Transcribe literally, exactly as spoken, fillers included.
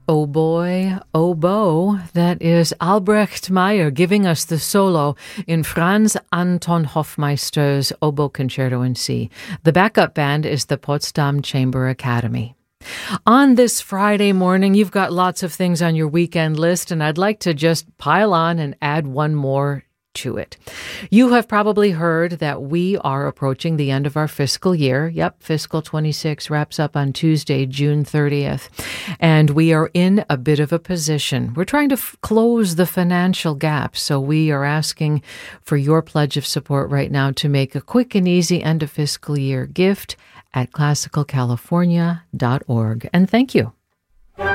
Oh boy, oh boy, that is Albrecht Meyer giving us the solo in Franz Anton Hofmeister's Oboe Concerto in C. The backup band is the Potsdam Chamber Academy. On this Friday morning, you've got lots of things on your weekend list, and I'd like to just pile on and add one more to it. You have probably heard that we are approaching the end of our fiscal year. Yep, fiscal twenty-six wraps up on Tuesday, June thirtieth, and we are in a bit of a position. We're trying to f- close the financial gap, so we are asking for your pledge of support right now to make a quick and easy end of fiscal year gift at classical california dot org. And thank you.